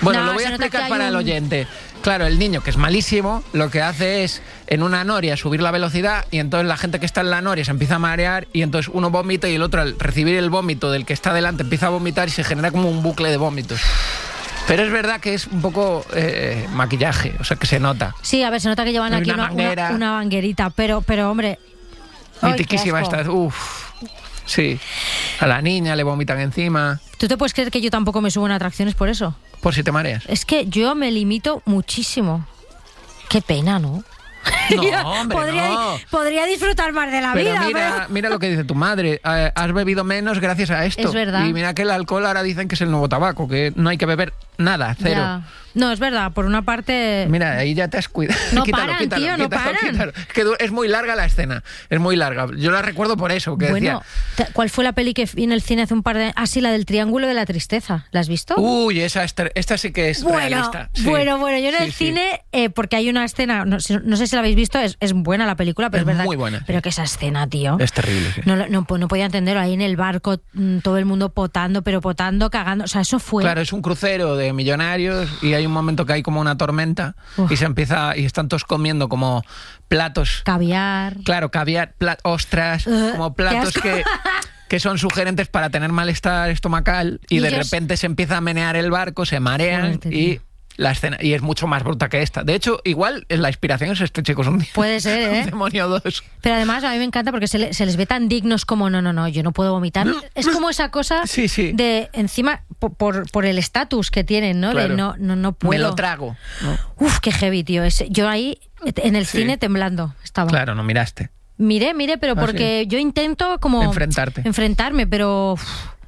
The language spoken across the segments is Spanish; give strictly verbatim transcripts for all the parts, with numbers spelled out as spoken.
Bueno, No, lo voy a se nota explicar que para hay el un- oyente. Claro, el niño, que es malísimo, lo que hace es en una noria subir la velocidad y entonces la gente que está en la noria se empieza a marear y entonces uno vomita y el otro al recibir el vómito del que está delante empieza a vomitar y se genera como un bucle de vómitos. Pero es verdad que es un poco eh, maquillaje, o sea que se nota. Sí, a ver, se nota que llevan Hay aquí una una, manguera. una, una manguerita, pero, pero hombre... Ay, Mitiquísima qué asco. esta. Uf. Sí. A la niña le vomitan encima. ¿Tú te puedes creer que yo tampoco me subo en atracciones por eso? Por si te mareas. Es que yo me limito muchísimo. Qué pena, ¿no? No, hombre, podría, no. podría disfrutar más de la Pero vida, mira, pero... mira lo que dice tu madre. Eh, has bebido menos gracias a esto. Es verdad. Y mira que el alcohol ahora dicen que es el nuevo tabaco, que no hay que beber nada, cero. Ya. No, es verdad, por una parte... Mira, ahí ya te has cuidado. No Quítalo, paran, quítalo, tío, no quítalo, paran. quítalo. Es que du- es muy larga la escena. Es muy larga. Yo la recuerdo por eso, que Bueno, decía... te- ¿cuál fue la peli que vi en el cine hace un par de... Ah, sí, la del Triángulo de la Tristeza. ¿La has visto? Uy, esa es ter- esta sí que es Bueno, realista. Sí. bueno, bueno, yo en Sí, el sí. cine, eh, porque hay una escena, no, sé- no sé si la habéis visto, es, es buena la película, pero Es es, verdad. muy buena, sí. Pero que esa escena, tío. Es terrible, sí. No, lo- no, no podía entenderlo, ahí en el barco, mm, todo el mundo potando, pero potando, cagando. O sea, eso fue. Claro, es un crucero de millonarios y hay un momento que hay como una tormenta Uf. y se empieza y están todos comiendo como platos, Caviar. claro, caviar, pla- ostras, Uh, como qué platos asco. que, que son sugerentes para tener malestar estomacal y, Y de ellos- repente se empieza a menear el barco, se marean Fuerte, y tío. la escena y es mucho más bruta que esta. De hecho, igual la inspiración es este Chicos un día. Puede ser, ¿eh? Demonio dos. Pero además a mí me encanta porque se, le- se les ve tan dignos como no, no, no, yo no puedo vomitar. Es como esa cosa Sí, sí. de encima por, por, por el estatus que tienen, ¿no? Claro. De no, no, no puedo. Me lo trago. ¿no? Uf, qué heavy, tío. Es- yo ahí en el Sí. cine temblando estaba. Claro, no miraste. Miré, miré, pero Ah, porque yo intento como Enfrentarte. enfrentarme, pero uf,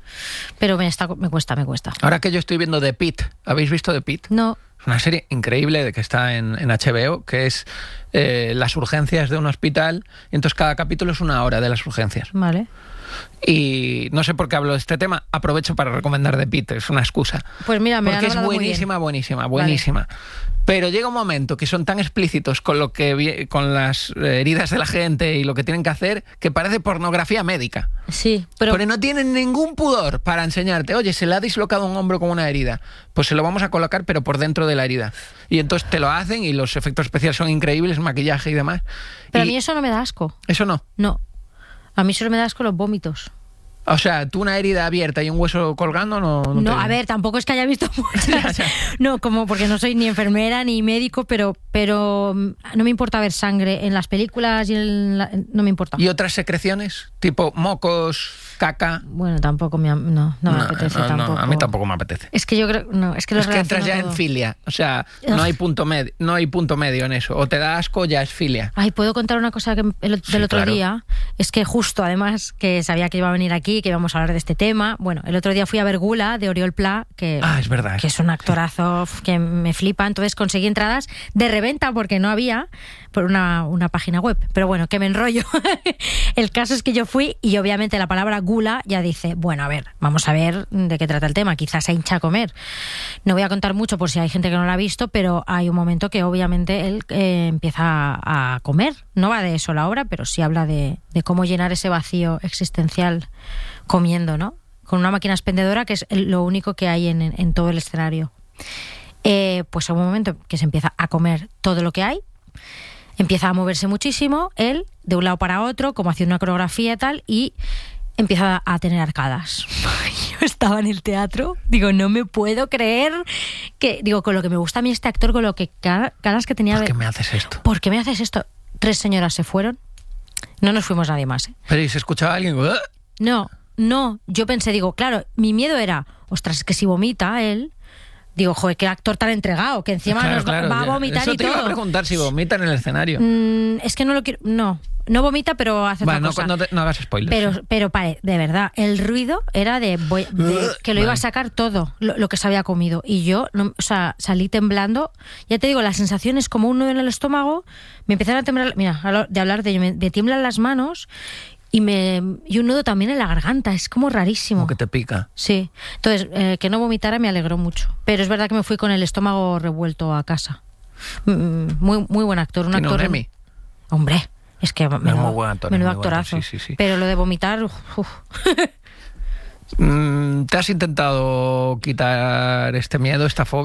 pero me está me cuesta, me cuesta. Ahora que yo estoy viendo The Pit, ¿habéis visto The Pit? No. Es una serie increíble de que está en, en H B O, que es eh, las urgencias de un hospital. Y entonces cada capítulo es una hora de las urgencias. Vale. Y no sé por qué hablo de este tema, aprovecho para recomendar The Pit, es una excusa. Pues mira, me han Porque es hablado muy buenísima, buenísima, buenísima. Pero llega un momento que son tan explícitos con lo que vi- con las eh, heridas de la gente y lo que tienen que hacer, que parece pornografía médica. bien. Sí, pero Pero no tienen ningún pudor para enseñarte, oye, se le ha dislocado un hombro con una herida, pues se lo vamos a colocar pero por dentro de la herida. Y entonces te lo hacen y los efectos especiales son increíbles, maquillaje y demás. pero a Y mí eso no me da asco. eso no. No. A mí solo me da asco los vómitos. O sea, tú una herida abierta y un hueso colgando no... No, No, te- a ver, tampoco es que haya visto muchas. Ya, ya. No, como porque no soy ni enfermera ni médico, pero pero mm, no me importa ver sangre en las películas y en la- no me importa. ¿Y otras secreciones? Tipo mocos, caca... Bueno, tampoco me am- no, no me apetece no, no, tampoco. a mí tampoco me apetece. Es que yo creo no, es que lo Es que entras relaciono ya todo. en filia, o sea, no hay punto medio, no hay punto medio en eso. O te da asco, ya es filia. Ay, ¿puedo contar una cosa que el, del Sí, otro claro. día? Es que justo, además, que sabía que iba a venir aquí, que íbamos a hablar de este tema. Bueno, el otro día fui a ver Gula, de Oriol Pla, que, Ah, es verdad. que es un actorazo f- que me flipa. Entonces conseguí entradas de reventa porque no había por una, una página web. Pero bueno, que me enrollo. El caso es que yo fui y obviamente la palabra Gula ya dice, bueno, a ver, vamos a ver de qué trata el tema. Quizás se hincha a comer. No voy a contar mucho por si hay gente que no lo ha visto, pero hay un momento que obviamente él eh, empieza a comer. No va de eso la obra, pero sí habla de, de cómo llenar ese vacío existencial comiendo, ¿no? Con una máquina expendedora que es el- lo único que hay en, en- en todo el escenario. Eh, pues en un momento que se empieza a comer todo lo que hay, empieza a moverse muchísimo, él, de un lado para otro, como haciendo una coreografía y tal, y empieza a tener arcadas. Yo estaba en el teatro, digo, no me puedo creer que, digo, con lo que me gusta a mí este actor, con lo que ca- ganas que tenía ¿Por de... qué me haces esto? ¿Por qué me haces esto? Tres señoras se fueron, no nos fuimos nadie más, ¿eh? Pero ¿y se escuchaba alguien? ¡Uah! No, no, yo pensé, digo, claro, mi miedo era, ostras, es que si vomita él, digo, joder, qué actor tan entregado, que encima Claro, nos va, claro, va a ya. vomitar Eso y te iba a todo. preguntar si vomita en el escenario. Mm, es que no lo quiero, no, no vomita, pero hace Bueno, otra no, cosa. no, te- no hagas spoilers. Pero, pero pare, de verdad, el ruido era de, voy- de que lo iba a Vale. sacar todo, lo, lo que se había comido. Y yo, no, o sea, salí temblando. Ya te digo, la sensación es como un nudo en el estómago. Me empezaron a temblar, mira, a lo- de hablar de ello, me, me tiemblan las manos y, me, y un nudo también en la garganta. Es como rarísimo. Como que te pica. Sí. Entonces, eh, que no vomitara me alegró mucho. Pero es verdad que me fui con el estómago revuelto a casa. Mm, Muy, muy buen actor. Un ¿Tiene un actor. Emmy? Hombre, es que menudo, muy buen actor, menudo muy buen actor, actorazo. sí, sí, sí. Pero lo de vomitar, uf, uf. Mm, ¿Te has intentado quitar este miedo, esta fobia?